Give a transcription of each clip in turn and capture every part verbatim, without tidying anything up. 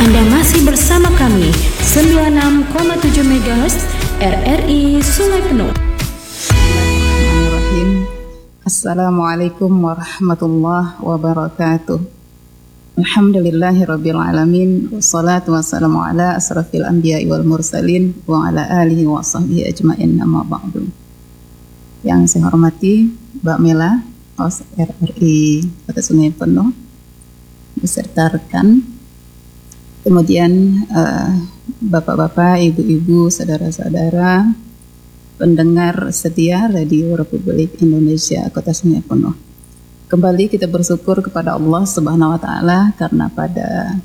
Anda masih bersama kami sembilan puluh enam koma tujuh MHz R R I Sungai Penuh. Bismillahirrahmanirrahim. Assalamualaikum warahmatullahi wabarakatuh. Alhamdulillahirabbil alamin wassalatu wassalamu ala asrafil anbiya'i wal mursalin wa ala alihi wa sahbihi ajmain, amma ba'du. Yang saya hormati Mbak Mela, host R R I Kota Sungai Penuh, beserta rekan, kemudian uh, bapak-bapak, ibu-ibu, saudara-saudara, pendengar setia Radio Republik Indonesia Kota Sungai Penuh. Kembali kita bersyukur kepada Allah Subhanahu wa Ta'ala karena pada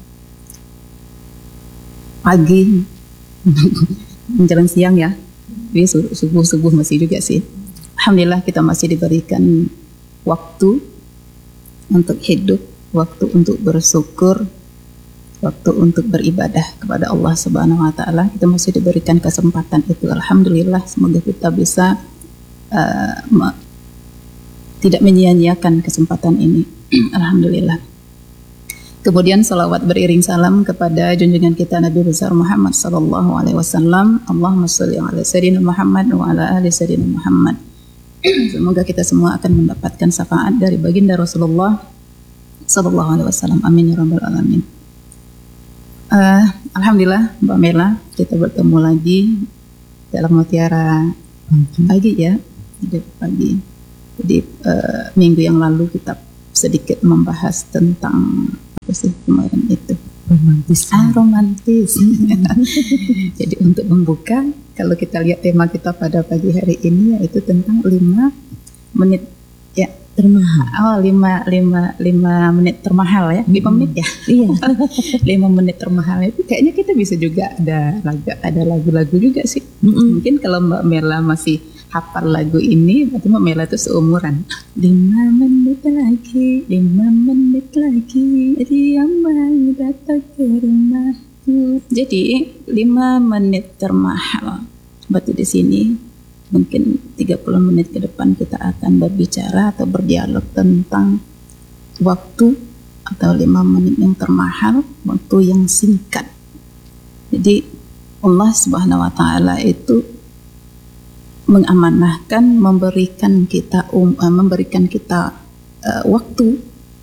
pagi menjelang siang ya, jadi subuh-subuh masih juga sih, alhamdulillah kita masih diberikan waktu untuk hidup, waktu untuk bersyukur, waktu untuk beribadah kepada Allah Subhanahu wa Ta'ala. Kita masih diberikan kesempatan itu, alhamdulillah. Semoga kita bisa uh, ma- tidak menyia-nyiakan kesempatan ini. Alhamdulillah. Kemudian salawat beriring salam kepada junjungan kita Nabi besar Muhammad sallallahu alaihi wasallam. Allahumma shalli ala sayyidina Muhammad wa ala ali sayyidina Muhammad. Semoga kita semua akan mendapatkan syafaat dari baginda Rasulullah sallallahu alaihi wasallam. Amin ya rabbal alamin. Uh, Alhamdulillah Mbak Mela, kita bertemu lagi dalam Mutiara pagi ya, di pagi. Jadi uh, minggu yang lalu kita sedikit membahas tentang apa sih kemarin itu, romantis. Ah, romantis. Jadi untuk membuka, kalau kita lihat tema kita pada pagi hari ini yaitu tentang lima menit ya termahal. Oh, lima, lima, lima menit termahal ya, lima menit ya. Iya. Lima menit termahal itu kayaknya kita bisa juga ada lagu, ada lagu-lagu juga sih. Mm-mm. Mungkin kalau Mbak Mela masih hafal lagu ini, berarti Mbak Mela itu seumuran. Lima menit lagi, lima menit lagi, dia mau datang ke rumahku. Jadi lima menit termahal. Berarti di sini mungkin tiga puluh menit ke depan kita akan berbicara atau berdialog tentang waktu atau lima menit yang termahal, waktu yang singkat. Jadi Allah Subhanahu wa Ta'ala itu mengamanahkan, memberikan kita um, memberikan kita uh, waktu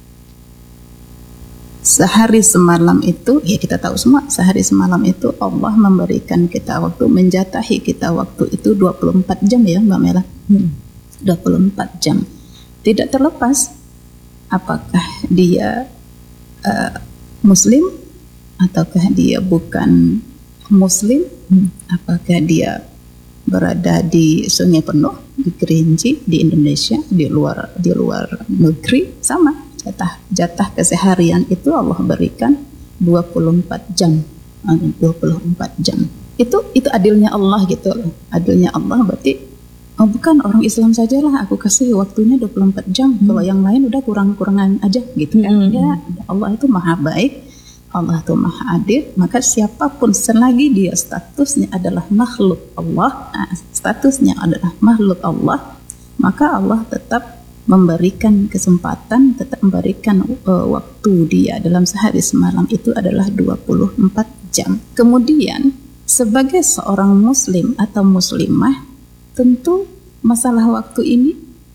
sehari semalam itu, ya kita tahu semua sehari semalam itu Allah memberikan kita waktu, menjatahi kita waktu itu dua puluh empat jam ya Mbak Mela. hmm. dua puluh empat jam, tidak terlepas apakah dia uh, muslim ataukah dia bukan muslim, hmm. apakah dia berada di Sungai Penuh, di Kerinci, di Indonesia, di luar di luar negeri, sama jatah jatah keseharian itu Allah berikan dua puluh empat jam. dua puluh empat jam. Itu itu adilnya Allah gitu loh. Adilnya Allah berarti oh bukan orang Islam sajalah aku kasih waktunya dua puluh empat jam. Hmm. Kalau yang lain udah kurang-kurangan aja gitu kan. Hmm. Ya, Allah itu maha baik. Allah itu maha adil, maka siapapun selagi dia statusnya adalah makhluk Allah, statusnya adalah makhluk Allah, maka Allah tetap memberikan kesempatan, tetap memberikan uh, waktu dia dalam sehari semalam itu adalah dua puluh empat jam. Kemudian sebagai seorang muslim atau muslimah, tentu masalah waktu ini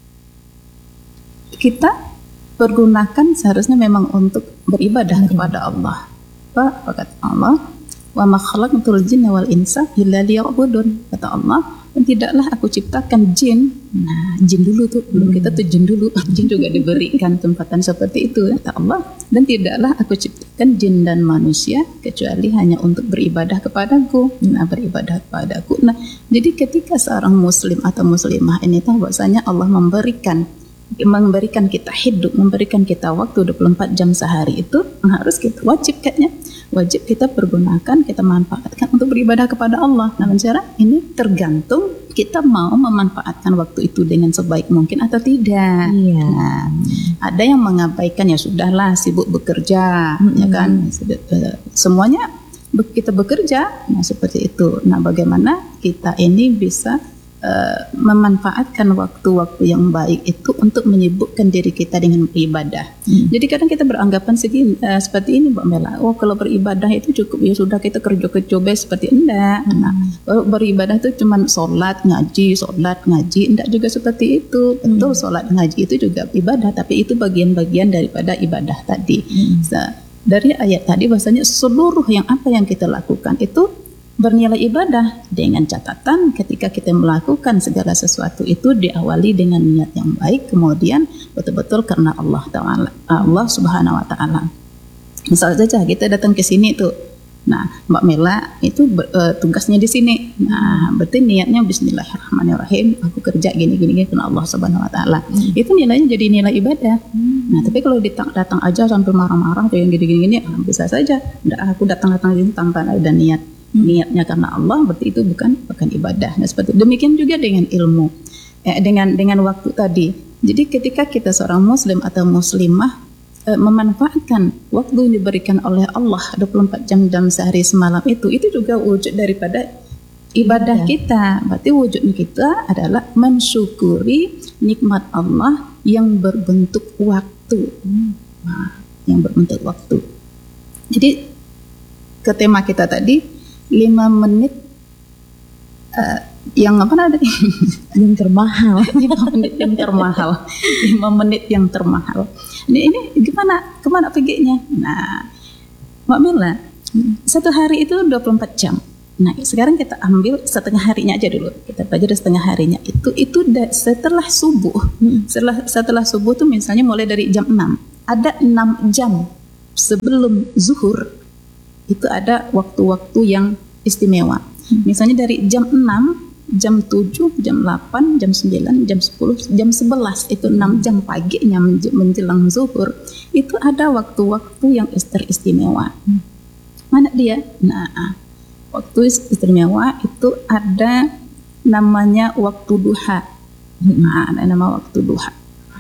kita pergunakan seharusnya memang untuk beribadah hmm. kepada Allah. Apa, apa kata Allah? Wa ma khalaqtul jinna wal insa illa liya'budun. Kata Allah, dan tidaklah aku ciptakan jin. Nah, jin dulu tuh, belum kita tuh jin dulu. Jin juga diberikan tempatan seperti itu, kata Allah. Dan tidaklah aku ciptakan jin dan manusia kecuali hanya untuk beribadah kepadaku. Nah, beribadah kepadaku. Nah, jadi ketika seorang muslim atau muslimah ini tahu bahwasanya Allah memberikan memberikan kita hidup, memberikan kita waktu dua puluh empat jam sehari, itu harus kita wajib kayaknya wajib kita pergunakan, kita manfaatkan untuk beribadah kepada Allah. Nah, cara ini tergantung kita mau memanfaatkan waktu itu dengan sebaik mungkin atau tidak. Iya. Nah, ada yang mengabaikan, ya sudahlah sibuk bekerja, mm-hmm. ya kan, semuanya kita bekerja, nah seperti itu. Nah, bagaimana kita ini bisa uh, memanfaatkan waktu-waktu yang baik itu untuk menyibukkan diri kita dengan beribadah. Hmm. Jadi kadang kita beranggapan segini, uh, seperti ini Mbak Mela, oh kalau beribadah itu cukup ya sudah kita kerja-kerja seperti enggak. Hmm. Nah, kalau beribadah itu cuma sholat, ngaji, sholat, ngaji, enggak juga seperti itu. Betul, hmm. sholat, ngaji itu juga ibadah, tapi itu bagian-bagian daripada ibadah tadi. Hmm. So, dari ayat tadi bahasanya seluruh yang apa yang kita lakukan itu bernilai ibadah, dengan catatan ketika kita melakukan segala sesuatu itu diawali dengan niat yang baik, kemudian betul-betul karena Allah Ta'ala, Allah Subhanahu Wa Ta'ala. Misal saja kita datang ke sini tuh, nah Mbak Mela itu ber, uh, tugasnya di sini, nah berarti niatnya Bismillahirrahmanirrahim, aku kerja gini-gini karena Allah Subhanahu Wa Ta'ala. Hmm. Itu nilainya jadi nilai ibadah. Hmm. Nah tapi kalau datang, datang aja sampai marah-marah atau yang gini-gini, ah, bisa saja, nggak, aku datang-datang ini tanpa ada niat. Niatnya karena Allah, berarti itu bukan bukan ibadah. Nah, seperti demikian juga dengan ilmu, eh, dengan dengan waktu tadi. Jadi ketika kita seorang muslim atau muslimah eh, memanfaatkan waktu yang diberikan oleh Allah dua puluh empat jam dalam sehari semalam itu, itu juga wujud daripada ibadah ya. Kita. Berarti wujudnya kita adalah mensyukuri nikmat Allah yang berbentuk waktu. Nah, yang berbentuk waktu. Jadi ke tema kita tadi, lima menit uh, yang apa namanya yang termahal lima menit yang termahal lima menit yang termahal ini ini gimana kemana perginya? Nah Mbak Mela, satu hari itu dua puluh empat jam. Nah sekarang kita ambil setengah harinya aja dulu, kita belajar setengah harinya itu itu da, setelah subuh. hmm. setelah setelah subuh tuh misalnya mulai dari jam enam, ada enam jam sebelum zuhur itu ada waktu-waktu yang istimewa. Hmm. Misalnya dari jam enam, jam tujuh, jam delapan, jam sembilan, jam sepuluh, jam sebelas, itu enam jam paginya menjelang zuhur, itu ada waktu-waktu yang istimewa. Hmm. Mana dia? Nah, waktu istimewa itu ada namanya waktu duha. Nah, ada nama waktu duha.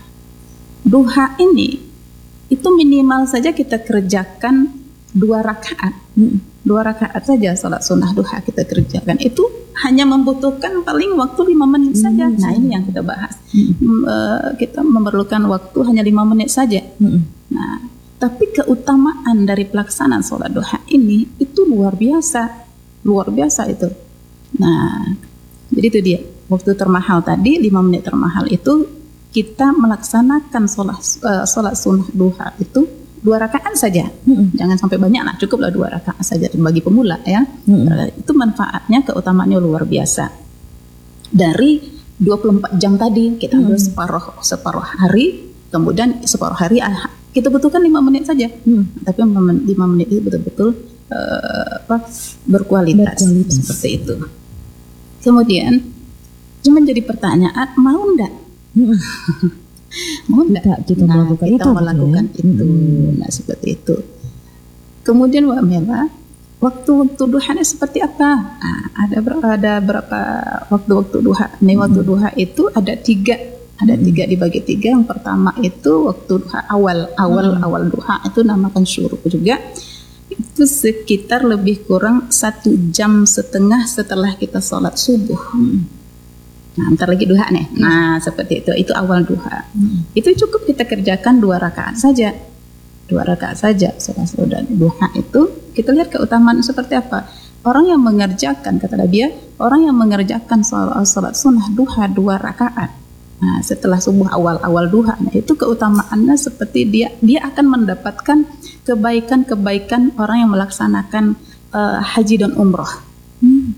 Duha ini itu minimal saja kita kerjakan dua rakaat, hmm. dua rakaat saja salat sunnah duha kita kerjakan. Itu hanya membutuhkan paling waktu lima menit hmm. saja. Nah ini yang kita bahas. Hmm. Uh, kita memerlukan waktu hanya lima menit saja. Hmm. Nah, tapi keutamaan dari pelaksanaan salat duha ini itu luar biasa, luar biasa itu. Nah, jadi itu dia waktu termahal tadi, lima menit termahal itu kita melaksanakan salat uh, salat sunnah duha itu dua rakaat saja, hmm. jangan sampai banyak lah, cukuplah dua rakaat saja bagi pemula ya. Hmm. Itu manfaatnya, keutamaannya luar biasa. Dari dua puluh empat jam tadi kita ambil hmm. separuh separuh hari, kemudian separuh hari kita butuhkan lima menit saja. Hmm. Tapi lima menit itu betul-betul uh, apa, berkualitas, berkualitas seperti itu. Kemudian cuma jadi pertanyaan, mau enggak? Hmm. Mau enggak kita nah, melakukan kita itu, melakukan ya? itu. Hmm. Nah seperti itu. Kemudian Mbak Mela, waktu-waktu duhanya seperti apa? Nah, ada berapa, ada berapa waktu-waktu duha? Nih hmm. waktu duha itu ada tiga, ada hmm. tiga dibagi tiga. Yang pertama itu waktu duha awal, awal hmm. awal duha itu namakan syuruk juga. Itu sekitar lebih kurang satu jam setengah setelah kita sholat subuh. Hmm. Nah, ntar lagi duha nih. Hmm. Nah, seperti itu. Itu awal duha. Hmm. Itu cukup kita kerjakan dua rakaat saja. Dua rakaat saja. Saudara-saudara, duha itu kita lihat keutamaan seperti apa. Orang yang mengerjakan, kata dia, orang yang mengerjakan salat sunnah duha dua rakaat. Nah, setelah subuh awal-awal duha, nah, itu keutamaannya seperti dia dia akan mendapatkan kebaikan-kebaikan orang yang melaksanakan uh, haji dan umroh. Hmm.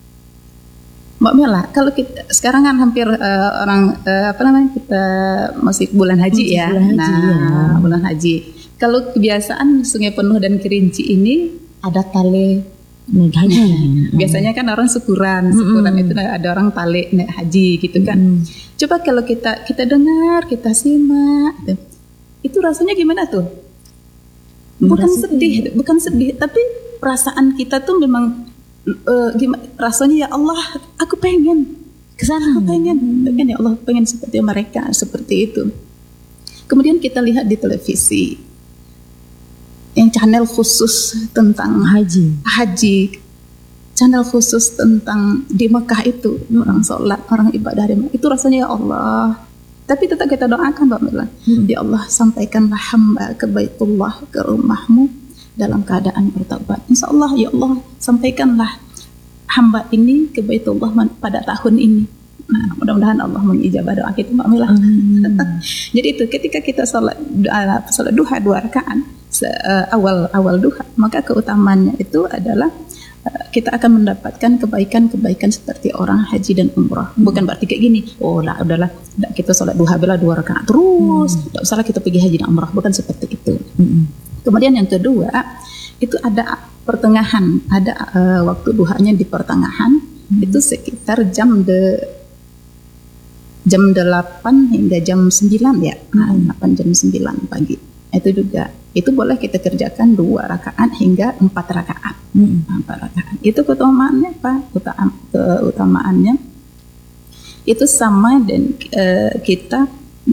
Mbak Mela, kalau kita sekarang kan hampir uh, orang uh, apa namanya kita masih bulan haji masih ya. Bulan haji, nah, ya. bulan haji. Kalau kebiasaan Sungai Penuh dan Kerinci ini ada tali naik haji. Nah, biasanya kan orang syukuran, syukuran mm-hmm. itu ada orang tali naik haji gitu kan. Mm-hmm. Coba kalau kita kita dengar, kita simak, gitu. Itu rasanya gimana tuh? Bukan Merasa sedih, itu. bukan sedih, tapi perasaan kita tuh memang Uh, gimana, rasanya ya Allah, aku pengen kesana, aku pengen, hmm. pengen ya Allah, pengen seperti mereka, seperti itu. Kemudian kita lihat di televisi yang channel khusus tentang haji, haji channel khusus tentang di Mekah itu, orang sholat, orang ibadah di Mekah, itu rasanya ya Allah. Tapi tetap kita doakan Mbak Mila, hmm. ya Allah sampaikanlah hamba ke Baitullah, ke rumahmu dalam keadaan bertaubat. Insya Allah ya Allah sampaikanlah hamba ini ke Baitullah pada tahun ini. Nah, mudah-mudahan Allah mengijabah doa kita Mbak Mila. Hmm. Jadi itu ketika kita sholat, sholat duha dua rakaat awal awal duha, maka keutamaannya itu adalah kita akan mendapatkan kebaikan-kebaikan seperti orang haji dan umrah. Bukan berarti kayak gini, oh lah udahlah kita sholat duha bela dua rakaat terus, tidak hmm. usah kita pergi haji dan umrah, bukan seperti itu. Hmm. Kemudian yang kedua itu ada pertengahan, ada uh, waktu duhanya di pertengahan, hmm. itu sekitar jam de jam delapan hingga jam sembilan ya, hmm. delapan jam sembilan pagi. Itu juga itu boleh kita kerjakan dua rakaat hingga empat rakaat. Hmm. Empat rakaat. Itu keutamaannya apa? Keutamaannya itu sama dan e, kita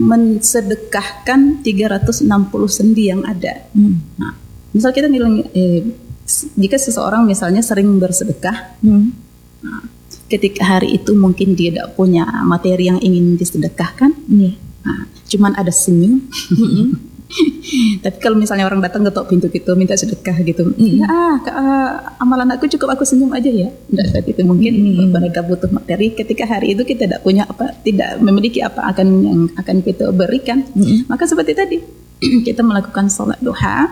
mensedekahkan tiga ratus enam puluh sendi yang ada. Hmm. Nah, misal kita nilai eh, jika seseorang misalnya sering bersedekah, hmm. nah, ketika hari itu mungkin dia tidak punya materi yang ingin disedekahkan, hmm. nah, cuman ada senyum. Hmm. Tapi kalau misalnya orang datang ketok pintu gitu minta sedekah gitu, mm-hmm. ya ah ke, uh, amalan aku cukup aku senyum aja ya. Tidak seperti itu, mungkin mm-hmm. mereka butuh materi. Ketika hari itu kita tidak punya apa, tidak memiliki apa akan yang akan kita berikan, mm-hmm. maka seperti tadi kita melakukan sholat duha.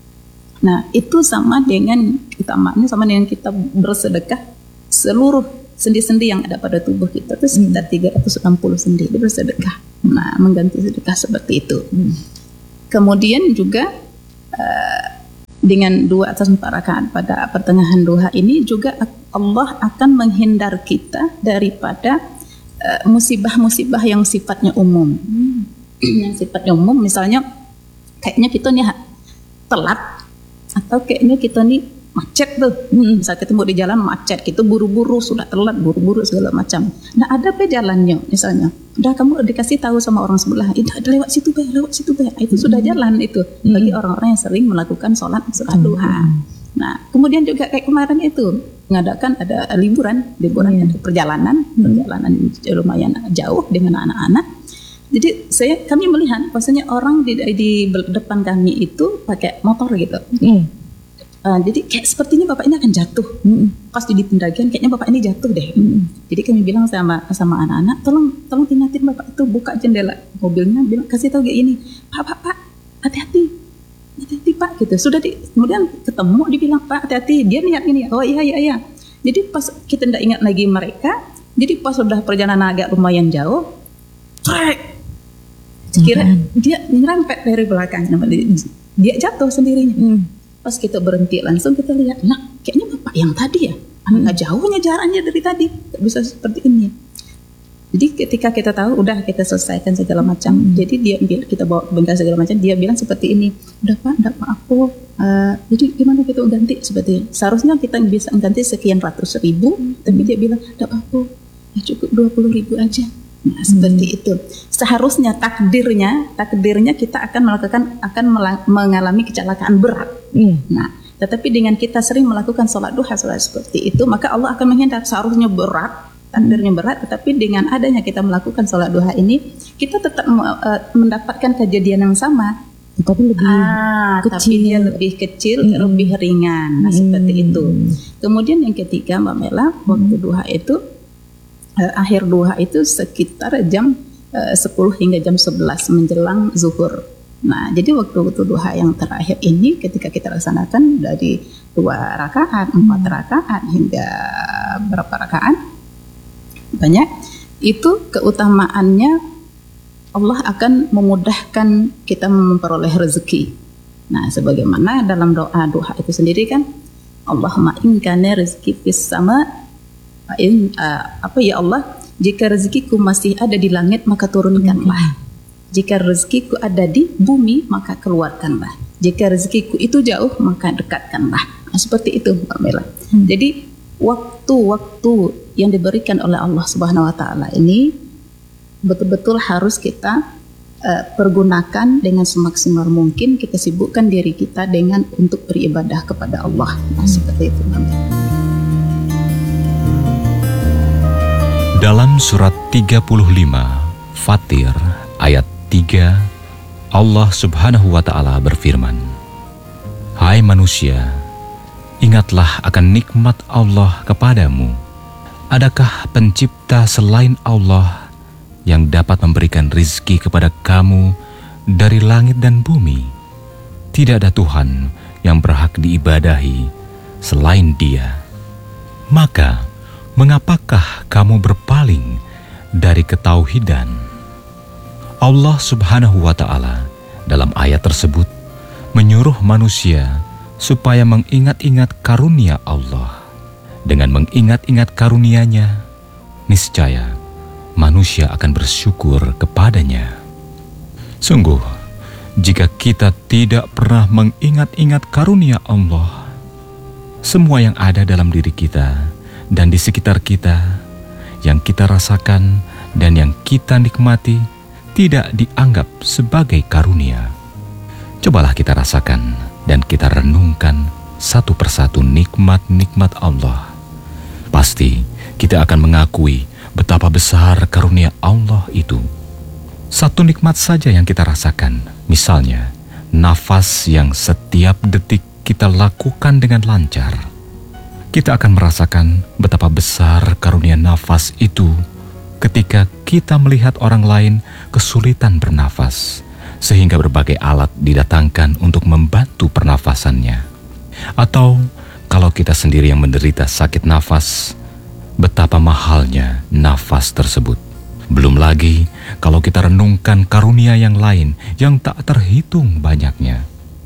Nah itu sama dengan kita maknanya sama dengan kita bersedekah seluruh sendi-sendi yang ada pada tubuh kita itu sekitar tiga ratus enam puluh sendi itu bersedekah. Nah mengganti sedekah seperti itu. Mm. Kemudian juga uh, dengan dua atau empat rakaat pada pertengahan duha ini juga Allah akan menghindar kita daripada uh, musibah-musibah yang sifatnya umum. Hmm. Yang sifatnya umum misalnya kayaknya kita nih telat atau kayaknya kita nih macet tuh. Hmm. Misal ketemu di jalan macet, kita buru-buru sudah telat, buru-buru segala macam. Nah ada pe jalannya misalnya. Udah kamu dikasih tahu sama orang sebelah, itu ada lewat situ be, lewat situ be. Itu sudah jalan itu bagi hmm. orang-orang yang sering melakukan sholat sholat duha. Hmm. Nah, kemudian juga kayak kemarin itu mengadakan ada liburan, liburan hmm. ada perjalanan, hmm. perjalanan lumayan jauh dengan anak-anak. Jadi saya kami melihat bahwasanya orang di, di depan kami itu pakai motor gitu. Hmm. Uh, jadi kayak sepertinya bapak ini akan jatuh. Mm. Pas di pendakian kayaknya bapak ini jatuh deh. Mm. Jadi kami bilang sama sama anak-anak, tolong tolong ingatin bapak itu buka jendela mobilnya, bilang kasih tahu kayak gini, pak pak pak hati-hati, hati-hati pak gitu. Sudah di, kemudian ketemu dibilang pak hati-hati, dia niat ini, oh iya iya iya. Jadi pas kita tidak ingat lagi mereka, jadi pas sudah perjalanan agak lumayan jauh, trek, kira mm. dia nyerempet dari belakang, dia jatuh sendirinya. Mm. Pas kita berhenti langsung kita lihat, nah kayaknya bapak yang tadi ya, hmm. nggak jauhnya jaraknya dari tadi, nggak bisa seperti ini. Jadi ketika kita tahu, udah kita selesaikan segala macam. Hmm. Jadi dia kita bawa ke bengkel segala macam, dia bilang seperti ini, udah pak, udah pak aku. Uh, jadi gimana kita ganti seperti ini. Seharusnya kita bisa ganti sekian ratus ribu, hmm. tapi dia bilang, udah aku, ya cukup dua puluh ribu aja. Nah, seperti hmm. itu. Seharusnya takdirnya, takdirnya kita akan melakukan, akan melang, mengalami kecelakaan berat. Hmm. Nah, tetapi dengan kita sering melakukan sholat duha sholat seperti itu, maka Allah akan menghindar. Seharusnya berat, takdirnya berat, tetapi dengan adanya kita melakukan sholat duha ini, kita tetap uh, mendapatkan kejadian yang sama. Tapi lebih ah, kecil, tapi dia lebih kecil, hmm. lebih ringan. Nah, hmm. seperti itu. Kemudian yang ketiga, Mbak Mela, waktu hmm. duha itu. Uh, akhir duha itu sekitar jam uh, sepuluh hingga jam sebelas menjelang zuhur. Nah, jadi waktu-waktu duha yang terakhir ini ketika kita laksanakan dari dua rakaat, empat rakaat hingga berapa rakaat banyak, itu keutamaannya Allah akan memudahkan kita memperoleh rezeki. Nah, sebagaimana dalam doa duha itu sendiri kan, Allahumma in kana rizqi fis sama In, uh, apa ya Allah, jika rezekiku masih ada di langit maka turunkanlah. Jika rezekiku ada di bumi maka keluarkanlah. Jika rezekiku itu jauh maka dekatkanlah. Nah, seperti itu Mbak Mela. Hmm. Jadi waktu-waktu yang diberikan oleh Allah Subhanahu Wa Taala ini betul-betul harus kita uh, pergunakan dengan semaksimal mungkin. Kita sibukkan diri kita dengan untuk beribadah kepada Allah. Nah, seperti itu Mbak Mela. Dalam surat tiga puluh lima Fatir ayat tiga, Allah Subhanahu wa Ta'ala berfirman, "Hai manusia, ingatlah akan nikmat Allah kepadamu. Adakah pencipta selain Allah yang dapat memberikan rizki kepada kamu dari langit dan bumi? Tidak ada Tuhan yang berhak diibadahi selain Dia. Maka, mengapakah kamu berpaling dari ketauhidan?" Allah Subhanahu wa Ta'ala dalam ayat tersebut menyuruh manusia supaya mengingat-ingat karunia Allah. Dengan mengingat-ingat karunia-Nya, niscaya manusia akan bersyukur kepadanya. Sungguh, jika kita tidak pernah mengingat-ingat karunia Allah, semua yang ada dalam diri kita dan di sekitar kita, yang kita rasakan dan yang kita nikmati, tidak dianggap sebagai karunia. Cobalah kita rasakan dan kita renungkan satu persatu nikmat-nikmat Allah. Pasti kita akan mengakui betapa besar karunia Allah itu. Satu nikmat saja yang kita rasakan, misalnya nafas yang setiap detik kita lakukan dengan lancar. Kita akan merasakan betapa besar karunia nafas itu ketika kita melihat orang lain kesulitan bernafas, sehingga berbagai alat didatangkan untuk membantu pernafasannya. Atau kalau kita sendiri yang menderita sakit nafas, betapa mahalnya nafas tersebut. Belum lagi kalau kita renungkan karunia yang lain yang tak terhitung banyaknya.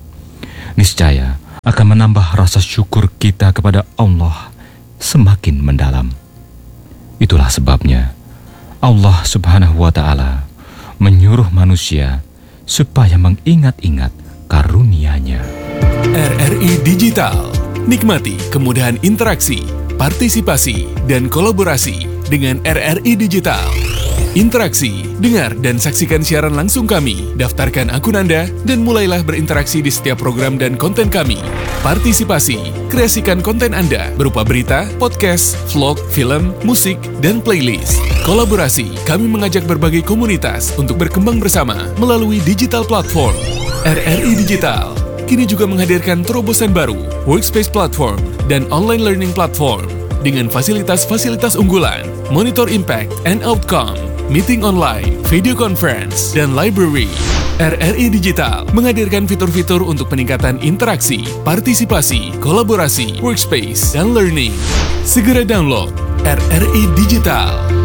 Niscaya akan menambah rasa syukur kita kepada Allah semakin mendalam. Itulah sebabnya Allah Subhanahu wa Ta'ala menyuruh manusia supaya mengingat-ingat karunia-Nya. R R I Digital. Nikmati kemudahan interaksi, partisipasi, dan kolaborasi dengan R R I Digital. Interaksi, dengar dan saksikan siaran langsung kami, daftarkan akun Anda, dan mulailah berinteraksi di setiap program dan konten kami. Partisipasi, kreasikan konten Anda berupa berita, podcast, vlog, film, musik, dan playlist. Kolaborasi, kami mengajak berbagai komunitas untuk berkembang bersama melalui digital platform. R R I Digital kini juga menghadirkan terobosan baru, workspace platform, dan online learning platform dengan fasilitas-fasilitas unggulan, monitor impact and outcome, meeting online, video conference, dan library. R R I Digital menghadirkan fitur-fitur untuk peningkatan interaksi, partisipasi, kolaborasi, workspace, dan learning. Segera download R R I Digital.